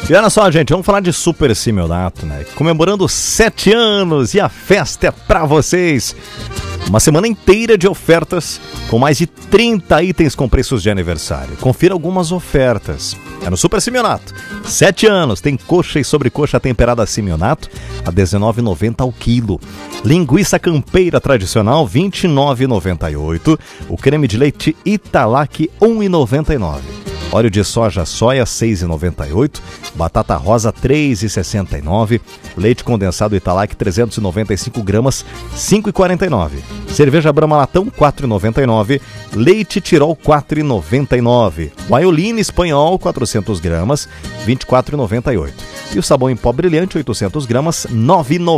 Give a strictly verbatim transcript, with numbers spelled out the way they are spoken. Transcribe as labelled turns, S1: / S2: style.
S1: E olha só, gente, vamos falar de Super Simionato, né? Comemorando sete anos e a festa é pra vocês. Uma semana inteira de ofertas com mais de trinta itens com preços de aniversário. Confira algumas ofertas. É no Super Simionato. Sete anos, tem coxa e sobrecoxa temperada Simionato a dezenove reais e noventa centavos ao quilo. Linguiça campeira tradicional vinte e nove reais e noventa e oito centavos. O creme de leite Italac um real e noventa e nove centavos. Óleo de soja soia seis reais e noventa e oito centavos. Batata rosa três reais e sessenta e nove centavos. Leite condensado Italac trezentos e noventa e cinco gramas cinco reais e quarenta e nove centavos. Cerveja Brahma Latão quatro reais e noventa e nove centavos. Leite Tirol quatro reais e noventa e nove centavos. Guaiolina Espanhol quatrocentas gramas vinte e quatro reais e noventa e oito centavos. E o sabão em pó brilhante oitocentas gramas nove reais e noventa e nove centavos.